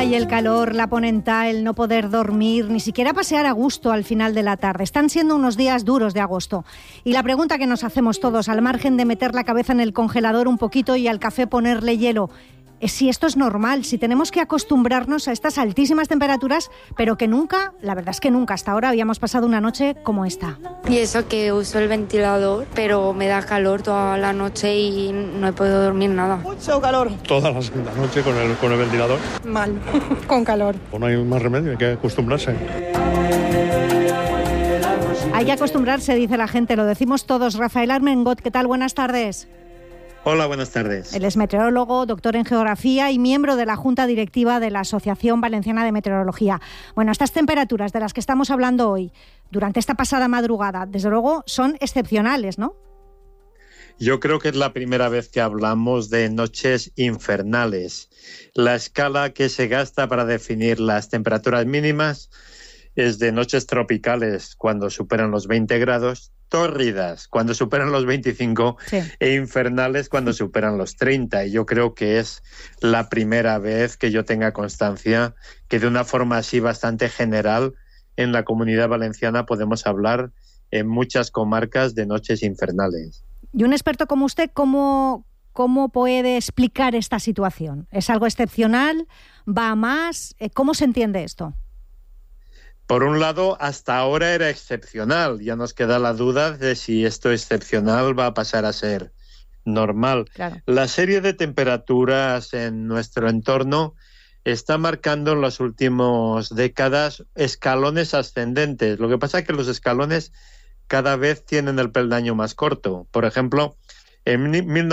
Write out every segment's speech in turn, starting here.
Ay, el calor, la ponenta, el no poder dormir, ni siquiera pasear a gusto al final de la tarde. Están siendo unos días duros de agosto. Y la pregunta que nos hacemos todos, al margen de meter la cabeza en el congelador un poquito y al café ponerle hielo, es si esto es normal, si tenemos que acostumbrarnos a estas altísimas temperaturas, pero que nunca, la verdad es que nunca hasta ahora habíamos pasado una noche como esta. Y eso que uso el ventilador, pero me da calor toda la noche y no he podido dormir nada. Mucho calor. Toda la noche con el ventilador. Mal, con calor. Pues no hay más remedio, hay que acostumbrarse. Hay que acostumbrarse, dice la gente, lo decimos todos. Rafael Armengot, ¿qué tal? Buenas tardes. Hola, buenas tardes. Él es meteorólogo, doctor en geografía y miembro de la Junta Directiva de la Asociación Valenciana de Meteorología. Bueno, estas temperaturas de las que estamos hablando hoy, durante esta pasada madrugada, desde luego son excepcionales, ¿no? Yo creo que es la primera vez que hablamos de noches infernales. La escala que se gasta para definir las temperaturas mínimas es de noches tropicales, cuando superan los 20 grados, tórridas cuando superan los 25 sí, e infernales cuando superan los 30. Y yo creo que es la primera vez que yo tenga constancia que de una forma así bastante general en la Comunidad Valenciana podemos hablar en muchas comarcas de noches infernales. Y un experto como usted, ¿cómo puede explicar esta situación? ¿Es algo excepcional? ¿Va a más? ¿Cómo se entiende esto? Por un lado, hasta ahora era excepcional. Ya nos queda la duda de si esto excepcional va a pasar a ser normal. Claro. La serie de temperaturas en nuestro entorno está marcando en las últimas décadas escalones ascendentes. Lo que pasa es que los escalones cada vez tienen el peldaño más corto. Por ejemplo, en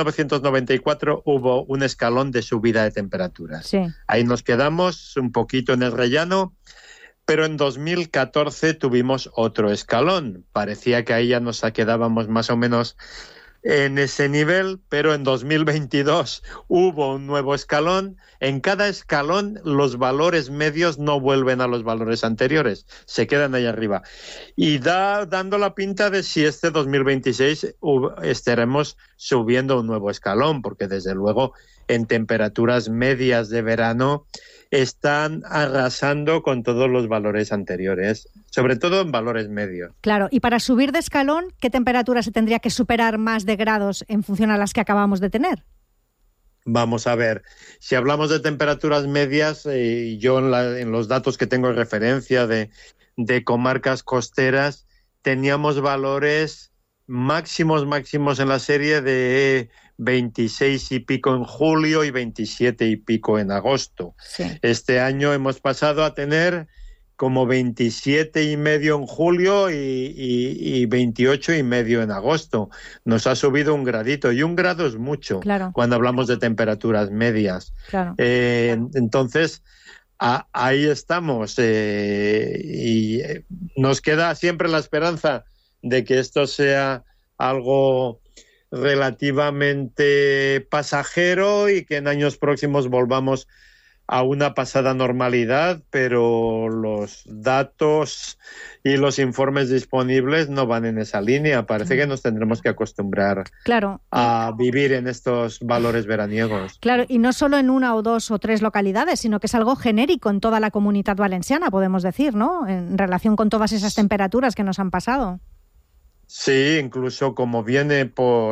1994 hubo un escalón de subida de temperaturas. Sí. Ahí nos quedamos un poquito en el rellano. Pero en 2014 tuvimos otro escalón. Parecía que ahí ya nos quedábamos más o menos en ese nivel, pero en 2022 hubo un nuevo escalón. En cada escalón los valores medios no vuelven a los valores anteriores, se quedan ahí arriba. Y dando la pinta de si este 2026 estaremos subiendo un nuevo escalón, porque desde luego en temperaturas medias de verano están arrasando con todos los valores anteriores, sobre todo en valores medios. Claro, y para subir de escalón, ¿qué temperatura se tendría que superar más de grados en función a las que acabamos de tener? Vamos a ver, si hablamos de temperaturas medias, yo en los datos que tengo de referencia de comarcas costeras, teníamos valores máximos en la serie de 26 y pico en julio y 27 y pico en agosto. Sí. Este año hemos pasado a tener como 27 y medio en julio y 28 y medio en agosto. Nos ha subido un gradito, y un grado es mucho, claro, cuando hablamos de temperaturas medias. Claro. Entonces, ahí estamos, y nos queda siempre la esperanza de que esto sea algo relativamente pasajero y que en años próximos volvamos a una pasada normalidad, pero los datos y los informes disponibles no van en esa línea. Parece que nos tendremos que acostumbrar, claro, a vivir en estos valores veraniegos. Claro, y no solo en una o dos o tres localidades, sino que es algo genérico en toda la Comunidad Valenciana, podemos decir, ¿no? En relación con todas esas temperaturas que nos han pasado. Sí, incluso como viene por